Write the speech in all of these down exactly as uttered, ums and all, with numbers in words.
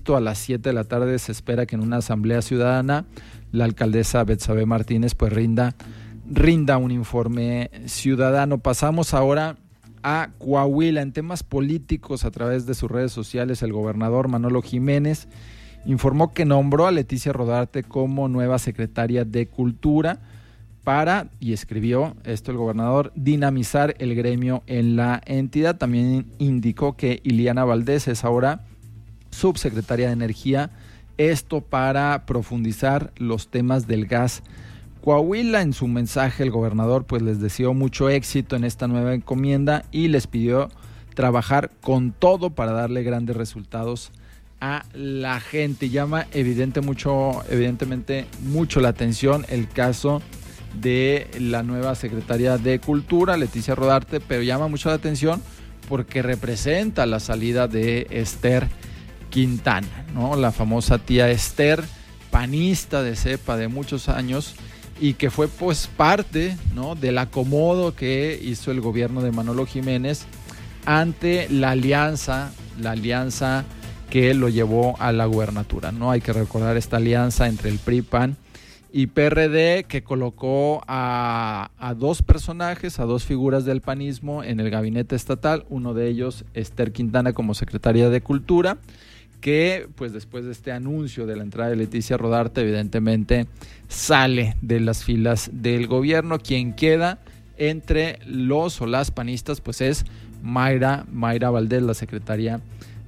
A las siete de la tarde se espera que en una asamblea ciudadana la alcaldesa Betsabe Martínez pues rinda, rinda un informe ciudadano. Pasamos ahora a Coahuila. En temas políticos, a través de sus redes sociales, el gobernador Manolo Jiménez informó que nombró a Leticia Rodarte como nueva secretaria de Cultura para, y escribió esto el gobernador, dinamizar el gremio en la entidad. También indicó que Iliana Valdés es ahora subsecretaria de Energía, esto para profundizar los temas del gas. Coahuila, en su mensaje, el gobernador pues les deseó mucho éxito en esta nueva encomienda y les pidió trabajar con todo para darle grandes resultados a la gente. Llama evidente mucho, evidentemente mucho la atención el caso de la nueva secretaria de Cultura, Leticia Rodarte, pero llama mucho la atención porque representa la salida de Esther Quintana, ¿no? La famosa tía Esther, panista de cepa de muchos años y que fue pues parte, ¿no?, del acomodo que hizo el gobierno de Manolo Jiménez ante la alianza, la alianza que lo llevó a la gubernatura, ¿no? Hay que recordar esta alianza entre el P R I, P A N y P R D que colocó a, a dos personajes, a dos figuras del panismo en el gabinete estatal, uno de ellos Esther Quintana como secretaria de Cultura, que pues después de este anuncio de la entrada de Leticia Rodarte evidentemente sale de las filas del gobierno. Quien queda entre los o las panistas pues es Mayra, Mayra Valdés, la secretaria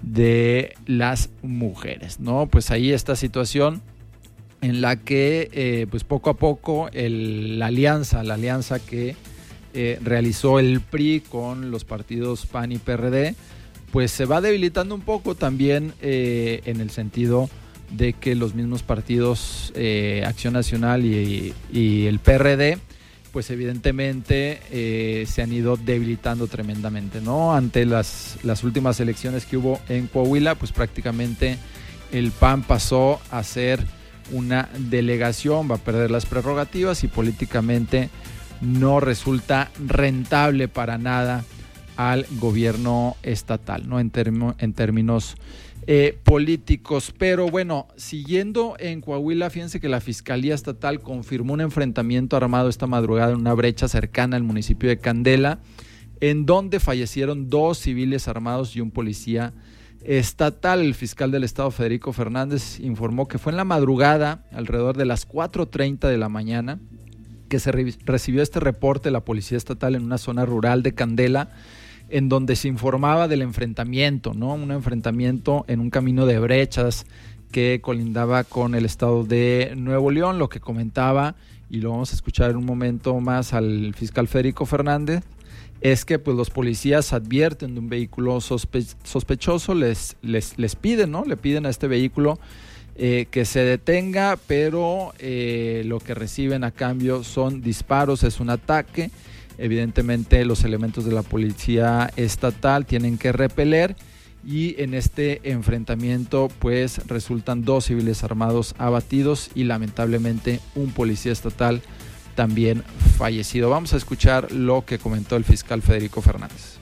de las mujeres, ¿no? Pues ahí esta situación en la que eh, pues poco a poco el, la alianza, la alianza que eh, realizó el P R I con los partidos P A N y P R D pues se va debilitando un poco también eh, en el sentido de que los mismos partidos eh, Acción Nacional y, y el P R D pues evidentemente eh, se han ido debilitando tremendamente, ¿no? Ante las, las últimas elecciones que hubo en Coahuila, pues prácticamente el P A N pasó a ser una delegación, va a perder las prerrogativas y políticamente no resulta rentable para nada al gobierno estatal, ¿no? En, termo, en términos eh, políticos. Pero bueno, siguiendo en Coahuila, fíjense que la Fiscalía Estatal confirmó un enfrentamiento armado esta madrugada en una brecha cercana al municipio de Candela, en donde fallecieron dos civiles armados y un policía estatal. El fiscal del estado, Federico Fernández, informó que fue en la madrugada, alrededor de las cuatro treinta de la mañana, que se re- recibió este reporte de la Policía Estatal en una zona rural de Candela, en donde se informaba del enfrentamiento, ¿no? Un enfrentamiento en un camino de brechas que colindaba con el estado de Nuevo León. Lo que comentaba, y lo vamos a escuchar en un momento más al fiscal Federico Fernández, es que pues los policías advierten de un vehículo sospe- sospechoso, les, les, les piden, ¿no? Le piden a este vehículo eh, que se detenga, pero eh, lo que reciben a cambio son disparos, es un ataque. Evidentemente los elementos de la policía estatal tienen que repeler y en este enfrentamiento pues resultan dos civiles armados abatidos y lamentablemente un policía estatal también fallecido. Vamos a escuchar lo que comentó el fiscal Federico Fernández.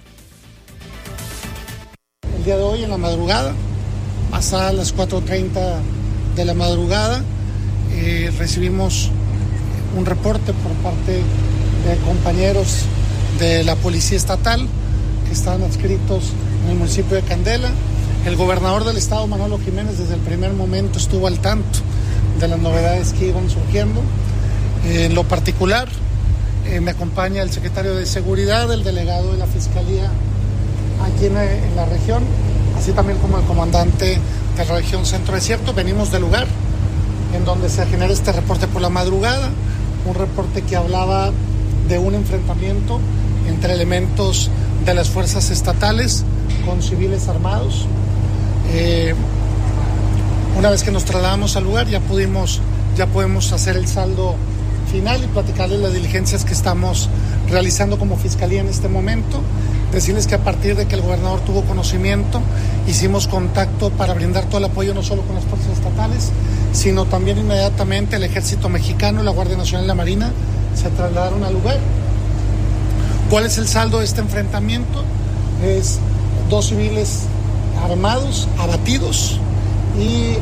El día de hoy en la madrugada, pasadas las cuatro treinta de la madrugada, eh, recibimos un reporte por parte de compañeros de la Policía Estatal que están adscritos en el municipio de Candela. El gobernador del estado, Manolo Jiménez, desde el primer momento estuvo al tanto de las novedades que iban surgiendo. Eh, en lo particular, eh, me acompaña el secretario de Seguridad, el delegado de la Fiscalía aquí en, en la región, así también como el comandante de la región Centro Desierto. Venimos del lugar en donde se genera este reporte por la madrugada, un reporte que hablaba de un enfrentamiento entre elementos de las fuerzas estatales con civiles armados. Eh, una vez que nos trasladamos al lugar ya pudimos, ya podemos hacer el saldo final y platicarles las diligencias que estamos realizando como Fiscalía en este momento. Decirles que a partir de que el gobernador tuvo conocimiento, hicimos contacto para brindar todo el apoyo no solo con las fuerzas estatales, sino también inmediatamente el Ejército Mexicano, la Guardia Nacional y la Marina se trasladaron al lugar. ¿Cuál es el saldo de este enfrentamiento? Es dos civiles armados, abatidos, y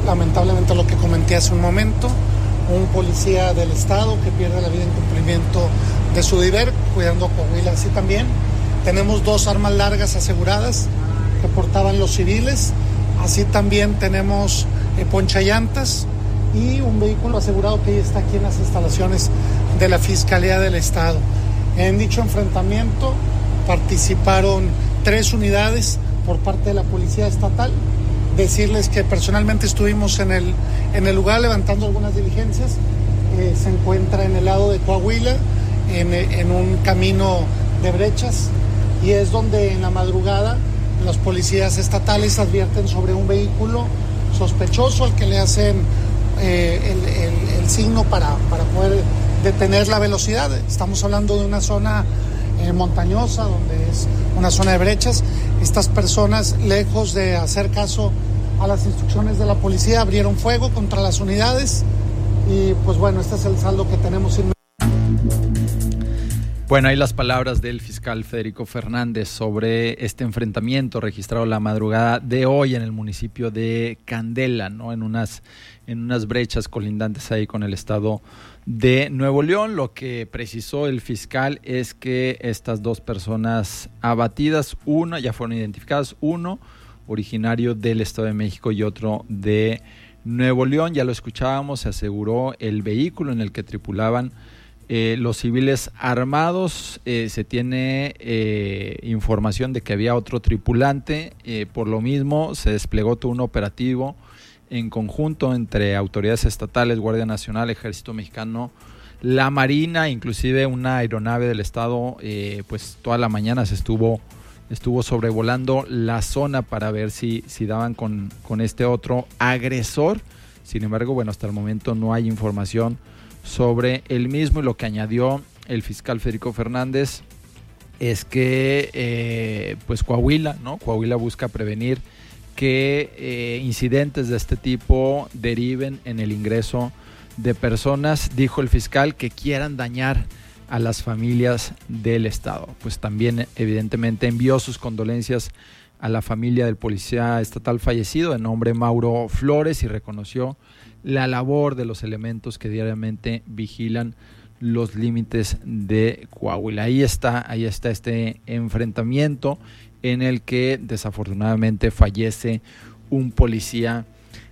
lamentablemente lo que comenté hace un momento, un policía del estado que pierde la vida en cumplimiento de su deber, cuidando a Coahuila. Así también tenemos dos armas largas aseguradas que portaban los civiles, así también tenemos eh, ponchallantas y un vehículo asegurado que está aquí en las instalaciones de la Fiscalía del Estado. En dicho enfrentamiento participaron tres unidades por parte de la Policía Estatal. Decirles que personalmente estuvimos en el, en el lugar levantando algunas diligencias. Eh, se encuentra en el lado de Coahuila, en, en un camino de brechas, y es donde en la madrugada los policías estatales advierten sobre un vehículo sospechoso al que le hacen eh, el, el, el signo para, para poder detener la velocidad. Estamos hablando de una zona eh, montañosa, donde es una zona de brechas. Estas personas, lejos de hacer caso a las instrucciones de la policía, abrieron fuego contra las unidades y pues bueno, este es el saldo que tenemos. Bueno, ahí las palabras del fiscal Federico Fernández sobre este enfrentamiento registrado la madrugada de hoy en el municipio de Candela, ¿no? En unas, en unas brechas colindantes ahí con el estado de Nuevo León. Lo que precisó el fiscal es que estas dos personas abatidas, una ya fueron identificadas, uno originario del Estado de México y otro de Nuevo León. Ya lo escuchábamos, se aseguró el vehículo en el que tripulaban Eh, los civiles armados. Eh, se tiene eh, información de que había otro tripulante, eh, por lo mismo se desplegó todo un operativo en conjunto entre autoridades estatales, Guardia Nacional, Ejército Mexicano, la Marina, inclusive una aeronave del estado, eh, pues toda la mañana se estuvo estuvo sobrevolando la zona para ver si, si daban con, con este otro agresor. Sin embargo, bueno, hasta el momento no hay información sobre el mismo, y lo que añadió el fiscal Federico Fernández es que eh, pues Coahuila, ¿no? Coahuila busca prevenir que eh, incidentes de este tipo deriven en el ingreso de personas, dijo el fiscal, que quieran dañar a las familias del estado. Pues también evidentemente envió sus condolencias a la familia del policía estatal fallecido, de nombre Mauro Flores, y reconoció la labor de los elementos que diariamente vigilan los límites de Coahuila. Ahí está, ahí está este enfrentamiento en el que desafortunadamente fallece un policía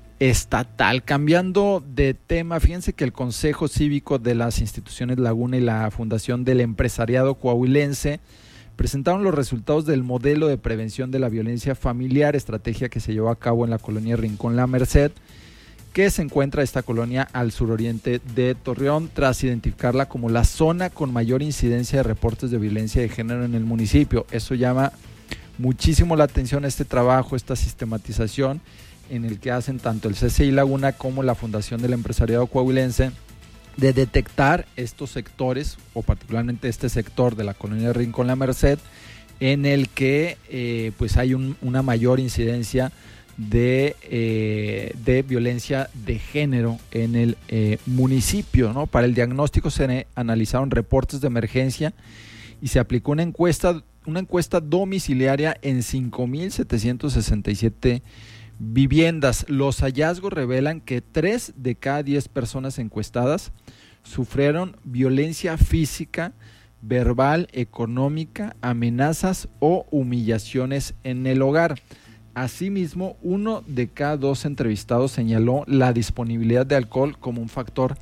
estatal. Cambiando de tema, fíjense que el Consejo Cívico de las Instituciones Laguna y la Fundación del Empresariado Coahuilense presentaron los resultados del modelo de prevención de la violencia familiar, estrategia que se llevó a cabo en la colonia Rincón La Merced, que se encuentra esta colonia al suroriente de Torreón, tras identificarla como la zona con mayor incidencia de reportes de violencia de género en el municipio. Eso llama muchísimo la atención, este trabajo, esta sistematización en el que hacen tanto el C C I Laguna como la Fundación del Empresariado Coahuilense, de detectar estos sectores, o particularmente este sector de la colonia Rincón La Merced, en el que eh, pues hay un, una mayor incidencia de, eh, de violencia de género en el eh, municipio, ¿no? Para el diagnóstico se analizaron reportes de emergencia y se aplicó una encuesta, una encuesta domiciliaria en cinco mil setecientos sesenta y siete viviendas. Los hallazgos revelan que tres de cada diez personas encuestadas sufrieron violencia física, verbal, económica, amenazas o humillaciones en el hogar. Asimismo, uno de cada dos entrevistados señaló la disponibilidad de alcohol como un factor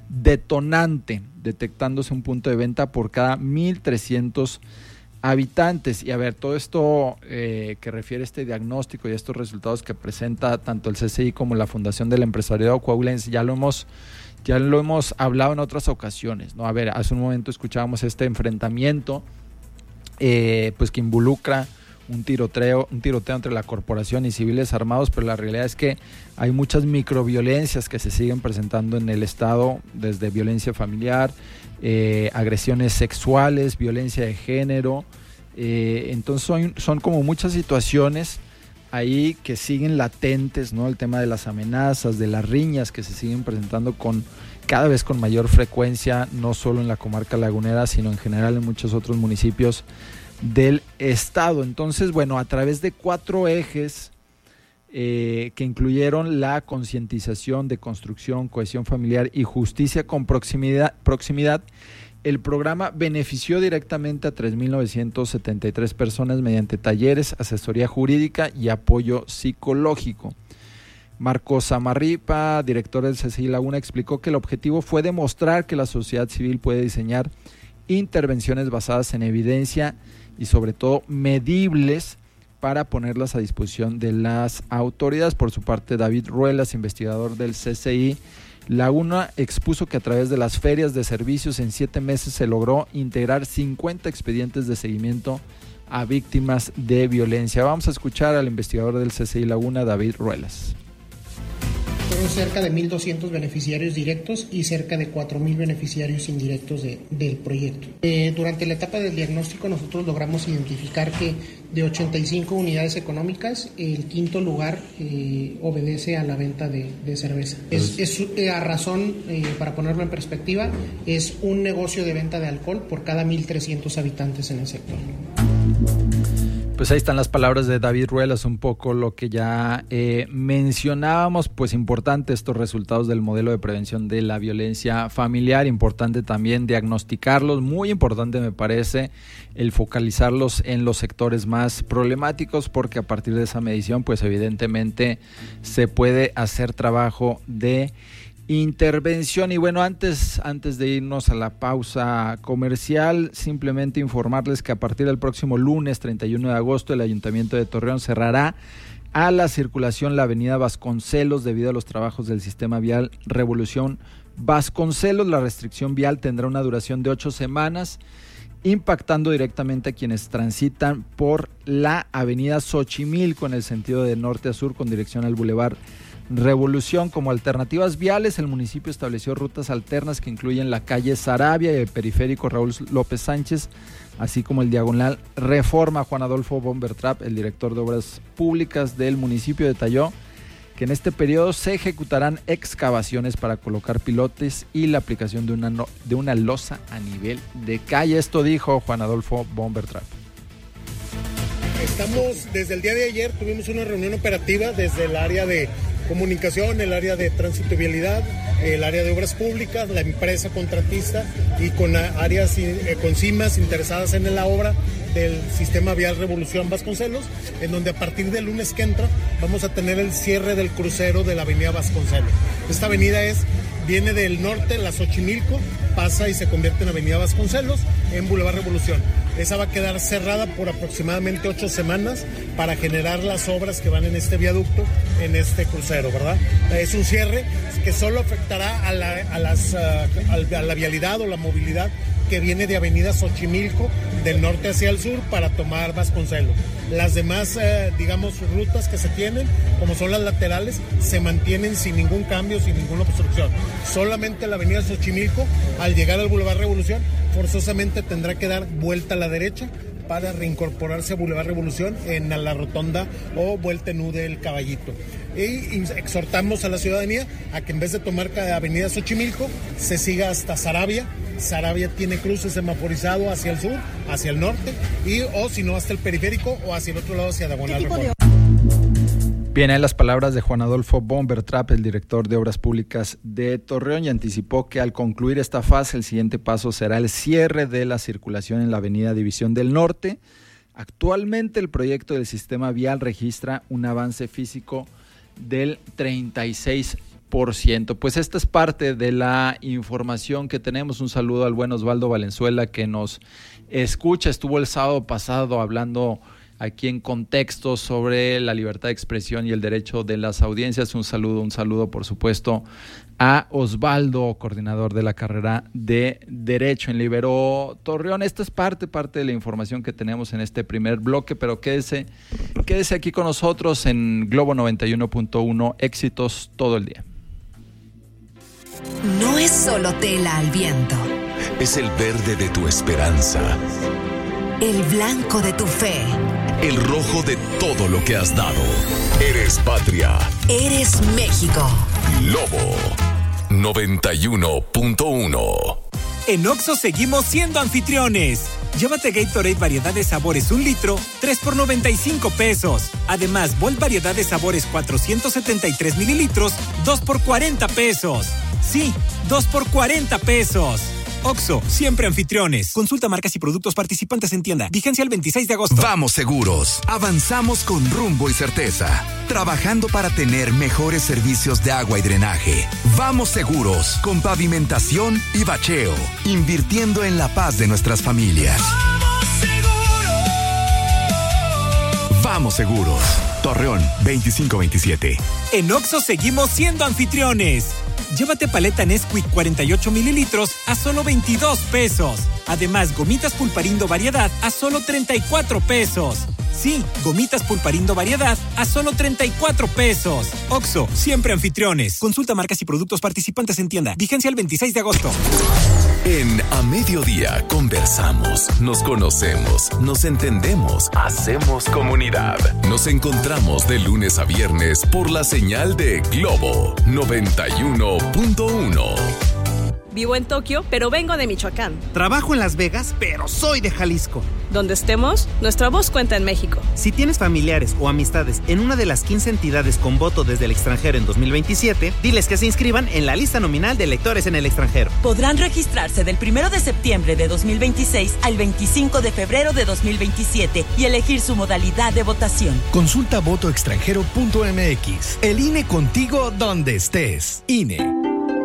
detonante, detectándose un punto de venta por cada mil trescientos habitantes. Y a ver, todo esto eh, que refiere este diagnóstico y estos resultados que presenta tanto el C C I como la Fundación del Empresariado Coahuilense, ya lo hemos ya lo hemos hablado en otras ocasiones, ¿no? A ver, hace un momento escuchábamos este enfrentamiento eh, pues que involucra un tiroteo, un tiroteo entre la corporación y civiles armados, pero la realidad es que hay muchas microviolencias que se siguen presentando en el estado, desde violencia familiar, eh, agresiones sexuales, violencia de género, eh, entonces son, son como muchas situaciones ahí que siguen latentes, ¿no? El tema de las amenazas, de las riñas que se siguen presentando con cada vez con mayor frecuencia, no solo en la comarca lagunera, sino en general en muchos otros municipios del estado. Entonces, bueno, a través de cuatro ejes eh, que incluyeron la concientización de construcción, cohesión familiar y justicia con proximidad, proximidad. El programa benefició directamente a tres mil novecientas setenta y tres personas mediante talleres, asesoría jurídica y apoyo psicológico. Marcos Samarripa, director del C C I Laguna, explicó que el objetivo fue demostrar que la sociedad civil puede diseñar intervenciones basadas en evidencia y sobre todo medibles para ponerlas a disposición de las autoridades. Por su parte, David Ruelas, investigador del C C I Laguna, expuso que a través de las ferias de servicios en siete meses se logró integrar cincuenta expedientes de seguimiento a víctimas de violencia. Vamos a escuchar al investigador del C C I Laguna, David Ruelas. Fueron cerca de mil doscientos beneficiarios directos y cerca de cuatro mil beneficiarios indirectos de, del proyecto. Eh, durante la etapa del diagnóstico nosotros logramos identificar que de ochenta y cinco unidades económicas, el quinto lugar eh, obedece a la venta de, de cerveza. Es, es eh, a razón, eh, para ponerlo en perspectiva, es un negocio de venta de alcohol por cada mil trescientos habitantes en el sector. Pues ahí están las palabras de David Ruelas, un poco lo que ya eh, mencionábamos, pues importante estos resultados del modelo de prevención de la violencia familiar, importante también diagnosticarlos, muy importante me parece el focalizarlos en los sectores más problemáticos, porque a partir de esa medición pues evidentemente se puede hacer trabajo de intervención. Y bueno, antes, antes de irnos a la pausa comercial, simplemente informarles que a partir del próximo lunes treinta y uno de agosto el Ayuntamiento de Torreón cerrará a la circulación la avenida Vasconcelos debido a los trabajos del sistema vial Revolución Vasconcelos. La restricción vial tendrá una duración de ocho semanas, impactando directamente a quienes transitan por la avenida Xochimilco en el sentido de norte a sur con dirección al Boulevard Revolución. Como alternativas viales, el municipio estableció rutas alternas que incluyen la calle Sarabia y el periférico Raúl López Sánchez, así como el diagonal Reforma. Juan Adolfo Bombertrap, el director de Obras Públicas del municipio, detalló que en este periodo se ejecutarán excavaciones para colocar pilotes y la aplicación de una, no, de una losa a nivel de calle. Esto dijo Juan Adolfo Bombertrap. Estamos, desde el día de ayer tuvimos una reunión operativa desde el área de comunicación, el área de tránsito y vialidad, el área de obras públicas, la empresa contratista y con áreas, eh, con cimas interesadas en la obra del sistema vial Revolución Vasconcelos, en donde a partir del lunes que entra vamos a tener el cierre del crucero de la avenida Vasconcelos. Esta avenida es, viene del norte, la Xochimilco, pasa y se convierte en avenida Vasconcelos, en Boulevard Revolución. Esa va a quedar cerrada por aproximadamente ocho semanas para generar las obras que van en este viaducto, en este crucero, ¿verdad? Es un cierre que solo afectará a la, a las, uh, a la vialidad o la movilidad que viene de avenida Xochimilco del norte hacia el sur para tomar Vasconcelos. Las demás, eh, digamos, rutas que se tienen, como son las laterales, se mantienen sin ningún cambio, sin ninguna obstrucción. Solamente la avenida Xochimilco, al llegar al Boulevard Revolución, forzosamente tendrá que dar vuelta a la derecha para reincorporarse a Boulevard Revolución en la rotonda o vuelta en U del Caballito. Y exhortamos a la ciudadanía a que en vez de tomar avenida Xochimilco, se siga hasta Sarabia. Sarabia tiene cruces semaforizado hacia el sur, hacia el norte, y o si no hasta el periférico o hacia el otro lado, hacia Diagonal Reforma. Bien, ahí las palabras de Juan Adolfo Bombertrap, el director de Obras Públicas de Torreón, y anticipó que al concluir esta fase el siguiente paso será el cierre de la circulación en la avenida División del Norte. Actualmente el proyecto del sistema vial registra un avance físico del treinta y seis por ciento. Pues esta es parte de la información que tenemos. Un saludo al buen Osvaldo Valenzuela que nos escucha. Estuvo el sábado pasado hablando aquí en Contexto sobre la libertad de expresión y el derecho de las audiencias. Un saludo, un saludo por supuesto a Osvaldo, coordinador de la carrera de Derecho en Libero Torreón. Esta es parte, parte de la información que tenemos en este primer bloque, pero quédese, quédese aquí con nosotros en Globo noventa y uno punto uno, éxitos todo el día. No es solo tela al viento. Es el verde de tu esperanza. El blanco de tu fe. El rojo de todo lo que has dado. Eres patria. Eres México. Lobo noventa y uno punto uno. En Oxxo seguimos siendo anfitriones. Llévate Gatorade variedad de sabores un litro, tres por noventa y cinco pesos. Además, Volt variedad de sabores cuatrocientos setenta y tres mililitros, dos por cuarenta pesos. Sí, dos por cuarenta pesos. Oxxo, siempre anfitriones. Consulta marcas y productos participantes en tienda. Vigencia el veintiséis de agosto. Vamos seguros. Avanzamos con rumbo y certeza. Trabajando para tener mejores servicios de agua y drenaje. Vamos seguros. Con pavimentación y bacheo. Invirtiendo en la paz de nuestras familias. Vamos seguros. Vamos seguros. Torreón veinticinco veintisiete. En Oxxo seguimos siendo anfitriones. Llévate paleta Nesquik cuarenta y ocho mililitros a solo veintidós pesos. Además, gomitas Pulparindo variedad a solo treinta y cuatro pesos. Sí, gomitas Pulparindo variedad a solo treinta y cuatro pesos. Oxxo, siempre anfitriones. Consulta marcas y productos participantes en tienda. Vigencia el veintiséis de agosto. En A Mediodía conversamos, nos conocemos, nos entendemos, hacemos comunidad. Nos encontramos de lunes a viernes por la señal de Globo noventa y uno punto uno. Vivo en Tokio, pero vengo de Michoacán. Trabajo en Las Vegas, pero soy de Jalisco. Donde estemos, nuestra voz cuenta en México. Si tienes familiares o amistades en una de las quince entidades con voto desde el extranjero en dos mil veintisiete, diles que se inscriban en la lista nominal de electores en el extranjero. Podrán registrarse del primero de septiembre de dos mil veintiséis al veinticinco de febrero de dos mil veintisiete y elegir su modalidad de votación. Consulta voto extranjero punto m x. El I N E contigo donde estés. I N E.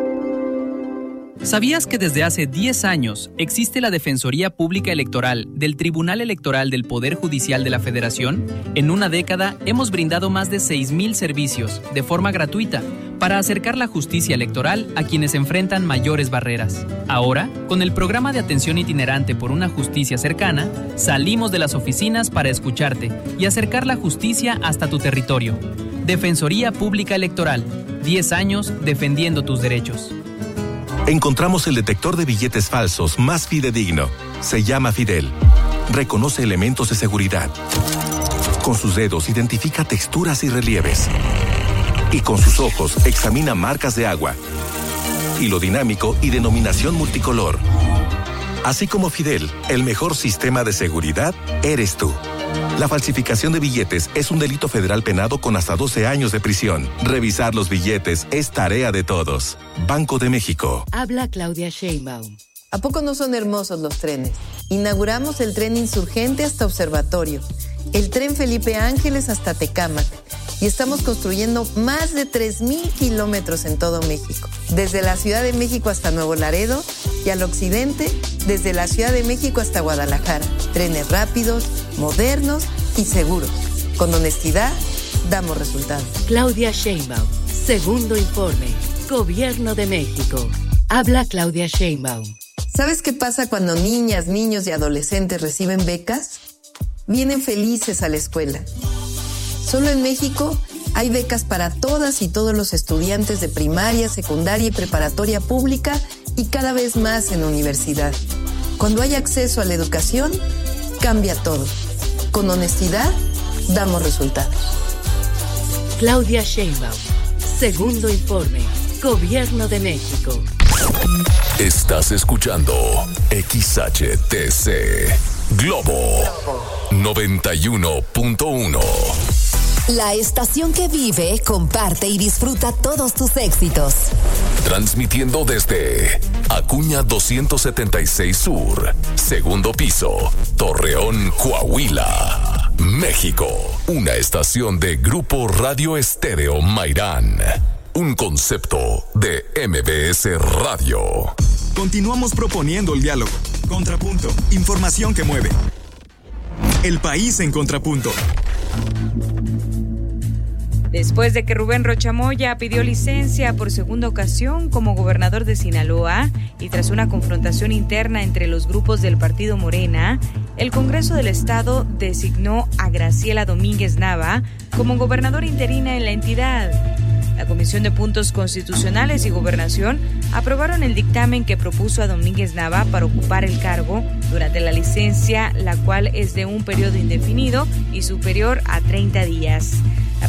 ¿Sabías que desde hace diez años existe la Defensoría Pública Electoral del Tribunal Electoral del Poder Judicial de la Federación? En una década hemos brindado más de seis mil servicios de forma gratuita para acercar la justicia electoral a quienes enfrentan mayores barreras. Ahora, con el programa de atención itinerante por una justicia cercana, salimos de las oficinas para escucharte y acercar la justicia hasta tu territorio. Defensoría Pública Electoral, diez años defendiendo tus derechos. Encontramos el detector de billetes falsos más fidedigno. Se llama Fidel. Reconoce elementos de seguridad. Con sus dedos identifica texturas y relieves. Y con sus ojos examina marcas de agua, hilo dinámico y denominación multicolor. Así como Fidel, el mejor sistema de seguridad eres tú. La falsificación de billetes es un delito federal penado con hasta doce años de prisión. Revisar los billetes es tarea de todos. Banco de México. Habla Claudia Sheinbaum. ¿A poco no son hermosos los trenes? Inauguramos el tren Insurgente hasta Observatorio, el tren Felipe Ángeles hasta Tecámac, y estamos construyendo más de tres mil kilómetros en todo México. Desde la Ciudad de México hasta Nuevo Laredo y al occidente, desde la Ciudad de México hasta Guadalajara. Trenes rápidos, modernos y seguros. Con honestidad, damos resultados. Claudia Sheinbaum. Segundo informe. Gobierno de México. Habla Claudia Sheinbaum. ¿Sabes qué pasa cuando niñas, niños y adolescentes reciben becas? Vienen felices a la escuela. Solo en México hay becas para todas y todos los estudiantes de primaria, secundaria y preparatoria pública y cada vez más en universidad. Cuando hay acceso a la educación, cambia todo. Con honestidad, damos resultados. Claudia Sheinbaum. Segundo informe. Gobierno de México. Estás escuchando X H T C Globo noventa y uno punto uno. La estación que vive, comparte y disfruta todos tus éxitos. Transmitiendo desde Acuña doscientos setenta y seis Sur, segundo piso, Torreón, Coahuila, México. Una estación de Grupo Radio Estéreo Mairán. Un concepto de M B S Radio. Continuamos proponiendo el diálogo. Contrapunto. Información que mueve. El país en contrapunto. Después de que Rubén Rocha Moya pidió licencia por segunda ocasión como gobernador de Sinaloa y tras una confrontación interna entre los grupos del partido Morena, el Congreso del Estado designó a Graciela Domínguez Nava como gobernadora interina en la entidad. La Comisión de Puntos Constitucionales y Gobernación aprobaron el dictamen que propuso a Domínguez Nava para ocupar el cargo durante la licencia, la cual es de un periodo indefinido y superior a treinta días. La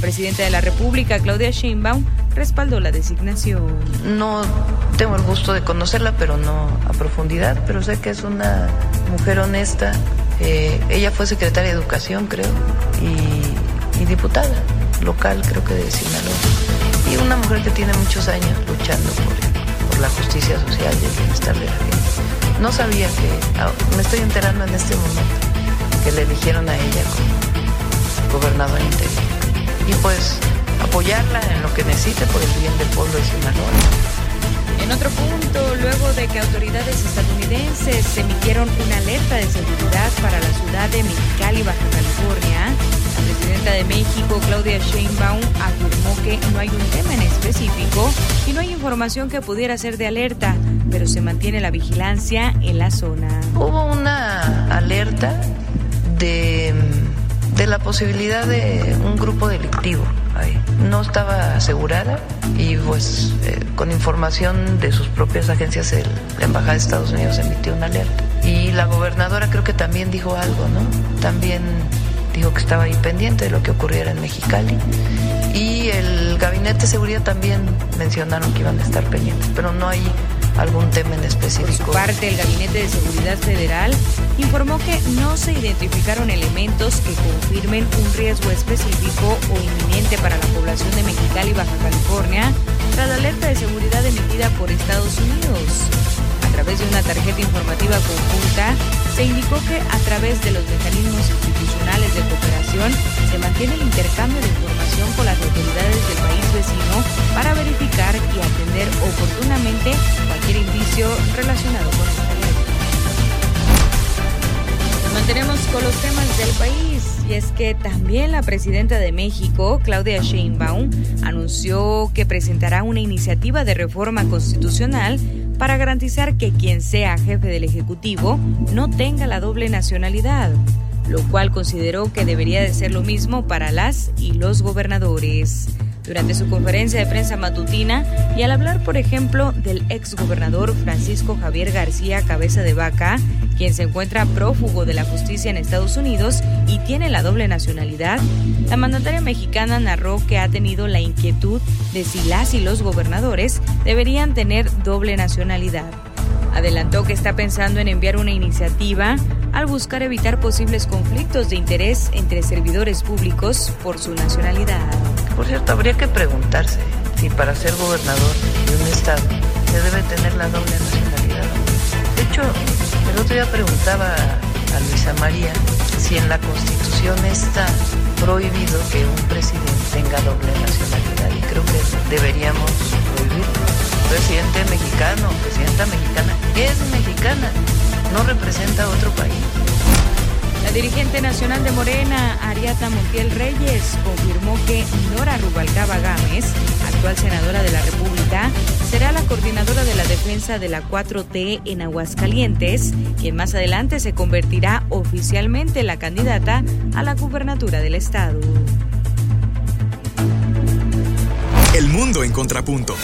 presidenta de la República, Claudia Sheinbaum, respaldó la designación. No tengo el gusto de conocerla, pero no a profundidad, pero sé que es una mujer honesta. Eh, ella fue secretaria de Educación, creo, y, y diputada local, creo que de Sinaloa. Y una mujer que tiene muchos años luchando por, por la justicia social y el bienestar de la gente. No sabía que, me estoy enterando en este momento, que le eligieron a ella como gobernadora interior. Y pues apoyarla en lo que necesite por el bien del pueblo de Sinaloa. En otro punto, luego de que autoridades estadounidenses emitieron una alerta de seguridad para la ciudad de Mexicali, Baja California, la presidenta de México, Claudia Sheinbaum, afirmó que no hay un tema en específico y no hay información que pudiera ser de alerta, pero se mantiene la vigilancia en la zona. Hubo una alerta de, de la posibilidad de un grupo delictivo ahí. No estaba asegurada y pues eh, con información de sus propias agencias el, la Embajada de Estados Unidos emitió una alerta. Y la gobernadora creo que también dijo algo, ¿no? También dijo que estaba ahí pendiente de lo que ocurriera en Mexicali. Y el Gabinete de Seguridad también mencionaron que iban a estar pendientes, pero no hay algún tema en específico. Por su parte, el Gabinete de Seguridad Federal informó que no se identificaron elementos que confirmen un riesgo específico o inminente para la población de Mexicali, Baja California, tras la alerta de seguridad emitida por Estados Unidos. A través de una tarjeta informativa conjunta, se indicó que a través de los mecanismos institucionales de cooperación se mantiene el intercambio de información con las autoridades del país vecino para verificar y atender oportunamente cualquier indicio relacionado con esta alerta. Nos mantenemos con los temas del país y es que también la presidenta de México, Claudia Sheinbaum, anunció que presentará una iniciativa de reforma constitucional para garantizar que quien sea jefe del Ejecutivo no tenga la doble nacionalidad, lo cual consideró que debería de ser lo mismo para las y los gobernadores. Durante su conferencia de prensa matutina y al hablar, por ejemplo, del exgobernador Francisco Javier García Cabeza de Vaca, quien se encuentra prófugo de la justicia en Estados Unidos y tiene la doble nacionalidad, la mandataria mexicana narró que ha tenido la inquietud de si las y los gobernadores deberían tener doble nacionalidad. Adelantó que está pensando en enviar una iniciativa al buscar evitar posibles conflictos de interés entre servidores públicos por su nacionalidad. Por cierto, habría que preguntarse si para ser gobernador de un estado se debe tener la doble nacionalidad. De hecho, el otro día preguntaba a Luisa María si en la Constitución está prohibido que un presidente tenga doble nacionalidad, y creo que deberíamos prohibirlo. Presidente mexicano, presidenta mexicana, es mexicana, no representa a otro país. La dirigente nacional de Morena, Ariadna Montiel Reyes, confirmó que Nora Rubalcaba Gámez, actual senadora de la República, será la coordinadora de la defensa de la cuatro T en Aguascalientes, quien más adelante se convertirá oficialmente en la candidata a la gubernatura del estado. El mundo en contrapunto.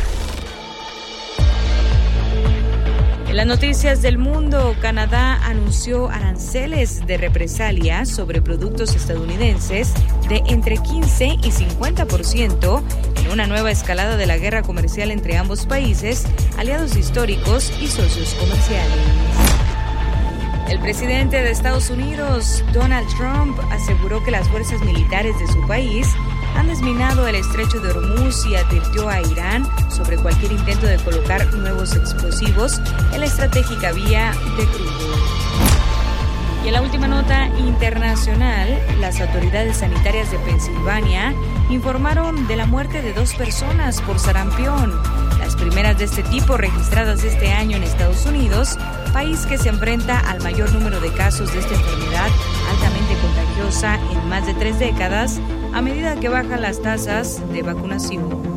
En las noticias del mundo, Canadá anunció aranceles de represalia sobre productos estadounidenses de entre quince y cincuenta por ciento en una nueva escalada de la guerra comercial entre ambos países, aliados históricos y socios comerciales. El presidente de Estados Unidos, Donald Trump, aseguró que las fuerzas militares de su país han desminado el estrecho de Hormuz y advirtió a Irán sobre cualquier intento de colocar nuevos explosivos en la estratégica vía de crudo. Y en la última nota internacional, las autoridades sanitarias de Pensilvania informaron de la muerte de dos personas por sarampión, las primeras de este tipo registradas este año en Estados Unidos, país que se enfrenta al mayor número de casos de esta enfermedad altamente contagiosa en más de tres décadas, a medida que bajan las tasas de vacunación.